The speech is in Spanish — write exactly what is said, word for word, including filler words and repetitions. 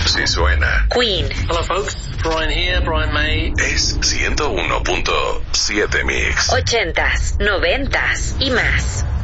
Si suena. Queen. Hello folks, Brian here, Brian May. Es ciento uno punto siete Mix. Ochentas, noventas y más.